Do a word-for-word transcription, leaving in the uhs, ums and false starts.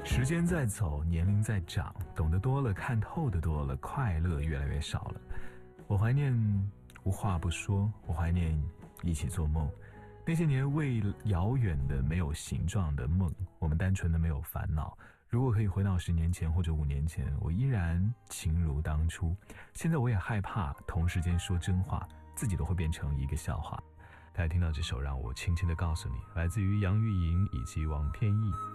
时间在走，年龄在长，懂得多了，看透的多了，快乐越来越少了。我怀念无话不说，我怀念一起做梦。那些年为遥远的没有形状的梦，我们单纯的没有烦恼。如果可以回到十年前或者五年前，我依然情如当初。现在我也害怕同时间说真话，自己都会变成一个笑话。大家听到这首，让我轻轻地告诉你，来自于杨钰莹以及王天意。